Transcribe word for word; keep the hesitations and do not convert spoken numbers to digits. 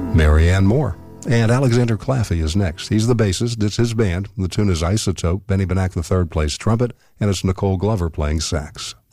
Marianne Moore. And Alexander Claffey is next. He's the bassist. It's his band. The tune is Isotope. Benny Benack the third plays trumpet, and it's Nicole Glover playing sax.